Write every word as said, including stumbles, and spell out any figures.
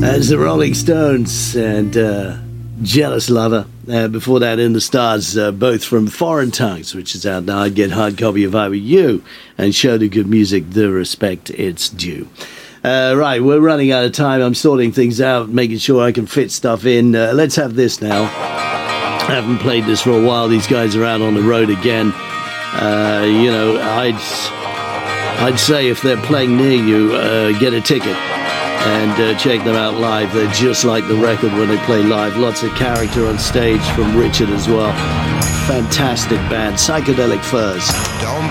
As the Rolling Stones and uh, Jealous Lover. Uh, before that, In the Stars, uh, both from Foreign Tongues, which is out now. I'd get hard copy if I were you, and show the good music the respect it's due. Uh, right, we're running out of time. I'm sorting things out, making sure I can fit stuff in. Uh, let's have this now. I haven't played this for a while. These guys are out on the road again. Uh, you know, I'd I'd say if they're playing near you, uh, get a ticket and uh, check them out live. They're just like the record when they play live. Lots of character on stage from Richard as well. Fantastic band, Psychedelic Furs. Don't